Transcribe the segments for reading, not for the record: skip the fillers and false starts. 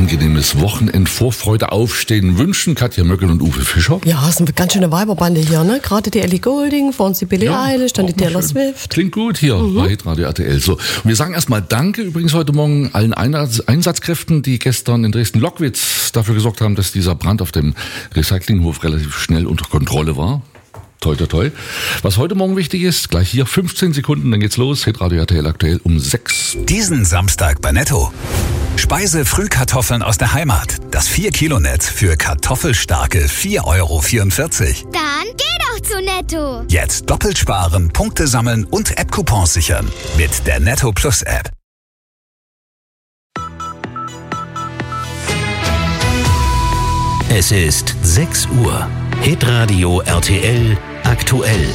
angenehmes Wochenendvorfreude aufstehen wünschen. Katja Möckel und Uwe Fischer. Ja, das ist eine ganz schöne Weiberbande hier, ne? Gerade die Ellie Goulding, vor uns die Billie Eilish, dann die Taylor Swift. Klingt gut hier bei Hitradio RTL. So, und wir sagen erstmal Danke übrigens heute Morgen allen Einsatzkräften, die gestern in Dresden-Lockwitz dafür gesorgt haben, dass dieser Brand auf dem Recyclinghof relativ schnell unter Kontrolle war. Toi, toi, toi. Was heute Morgen wichtig ist, gleich hier 15 Sekunden, dann geht's los. Hitradio RTL aktuell um 6. Diesen Samstag bei Netto. Speise-Frühkartoffeln aus der Heimat. Das 4-Kilo-Netz für kartoffelstarke 4,44 €. Dann geh doch zu Netto. Jetzt doppelt sparen, Punkte sammeln und App-Coupons sichern. Mit der Netto Plus App. Es ist 6 Uhr. Hitradio RTL aktuell.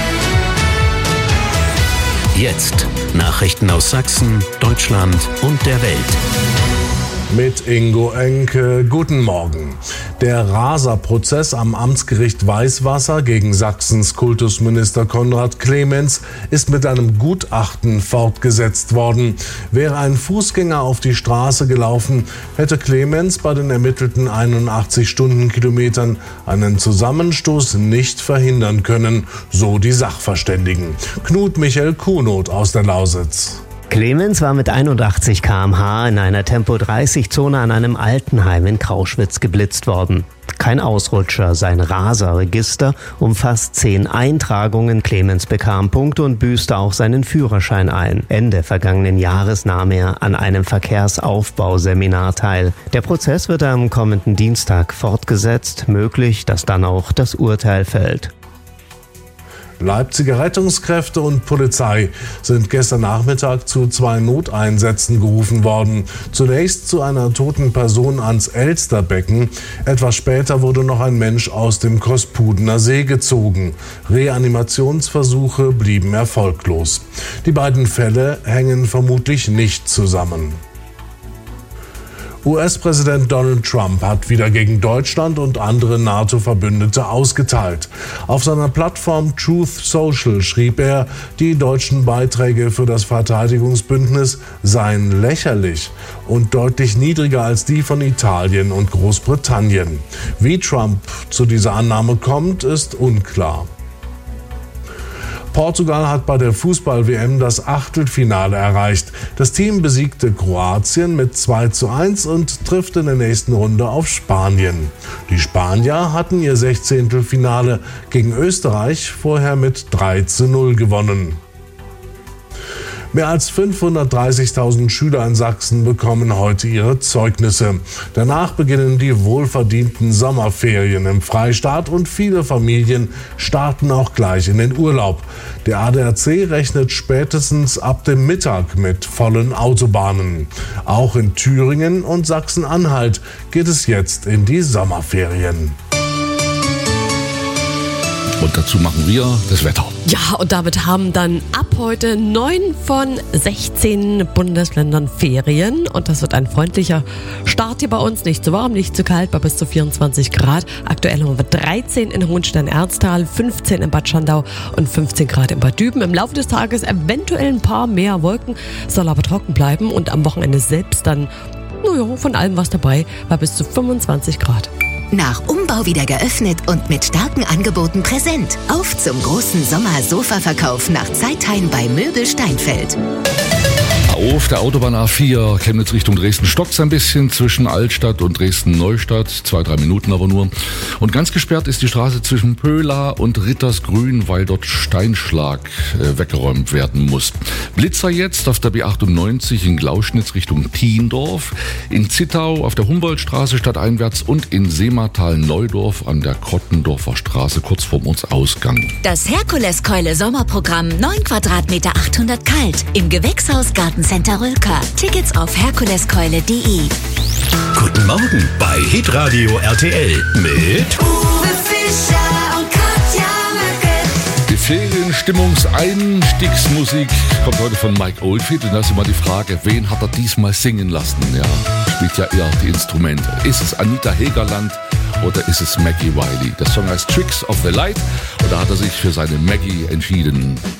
Jetzt Nachrichten aus Sachsen, Deutschland und der Welt. Mit Ingo Enke, guten Morgen. Der Raserprozess am Amtsgericht Weißwasser gegen Sachsens Kultusminister Konrad Clemens ist mit einem Gutachten fortgesetzt worden. Wäre ein Fußgänger auf die Straße gelaufen, hätte Clemens bei den ermittelten 81 Stundenkilometern einen Zusammenstoß nicht verhindern können, so die Sachverständigen. Knut Michael Kuhnot aus der Lausitz. Clemens war mit 81 km/h in einer Tempo-30-Zone an einem Altenheim in Krauschwitz geblitzt worden. Kein Ausrutscher, sein Raserregister umfasst 10 Eintragungen. Clemens bekam Punkte und büßte auch seinen Führerschein ein. Ende vergangenen Jahres nahm er an einem Verkehrsaufbauseminar teil. Der Prozess wird am kommenden Dienstag fortgesetzt. Möglich, dass dann auch das Urteil fällt. Leipziger Rettungskräfte und Polizei sind gestern Nachmittag zu 2 Noteinsätzen gerufen worden. Zunächst zu einer toten Person ans Elsterbecken. Etwas später wurde noch ein Mensch aus dem Kospudener See gezogen. Reanimationsversuche blieben erfolglos. Die beiden Fälle hängen vermutlich nicht zusammen. US-Präsident Donald Trump hat wieder gegen Deutschland und andere NATO-Verbündete ausgeteilt. Auf seiner Plattform Truth Social schrieb er, die deutschen Beiträge für das Verteidigungsbündnis seien lächerlich und deutlich niedriger als die von Italien und Großbritannien. Wie Trump zu dieser Annahme kommt, ist unklar. Portugal hat bei der Fußball-WM das Achtelfinale erreicht. Das Team besiegte Kroatien mit 2:1 und trifft in der nächsten Runde auf Spanien. Die Spanier hatten ihr 16. Finale gegen Österreich vorher mit 3:0 gewonnen. Mehr als 530.000 Schüler in Sachsen bekommen heute ihre Zeugnisse. Danach beginnen die wohlverdienten Sommerferien im Freistaat und viele Familien starten auch gleich in den Urlaub. Der ADAC rechnet spätestens ab dem Mittag mit vollen Autobahnen. Auch in Thüringen und Sachsen-Anhalt geht es jetzt in die Sommerferien. Und dazu machen wir das Wetter. Ja, und damit haben dann ab heute 9 von 16 Bundesländern Ferien. Und das wird ein freundlicher Start hier bei uns. Nicht zu warm, nicht zu kalt, bei bis zu 24 Grad. Aktuell haben wir 13 in Hohenstein-Erztal, 15 in Bad Schandau und 15 Grad in Bad Düben. Im Laufe des Tages eventuell ein paar mehr Wolken, soll aber trocken bleiben. Und am Wochenende selbst dann, von allem was dabei, bei bis zu 25 Grad. Nach Umbau wieder geöffnet und mit starken Angeboten präsent. Auf zum großen Sommer-Sofa-Verkauf nach Zeithain bei Möbel Steinfeld. Auf der Autobahn A4 Chemnitz Richtung Dresden stockt es ein bisschen zwischen Altstadt und Dresden-Neustadt, 2-3 Minuten aber nur. Und ganz gesperrt ist die Straße zwischen Pöhla und Rittersgrün, weil dort Steinschlag weggeräumt werden muss. Blitzer jetzt auf der B98 in Glauschnitz Richtung Thiendorf, in Zittau auf der Humboldtstraße stadteinwärts und in Seematal-Neudorf an der Krottendorfer Straße kurz vorm Ortsausgang. Das Herkules-Keule-Sommerprogramm 9 Quadratmeter 800 kalt im Gewächshaus Gartencenter Rölker. Tickets auf herkuleskeule.de. Guten Morgen bei Hitradio RTL mit Uwe Fischer und Katja Möckel. Die Ferienstimmungseinstiegsmusik kommt heute von Mike Oldfield. Und da ist immer die Frage, wen hat er diesmal singen lassen? Ja, spielt ja eher die Instrumente. Ist es Anita Hegerland oder ist es Maggie Wiley? Der Song heißt Tricks of the Light und da hat er sich für seine Maggie entschieden.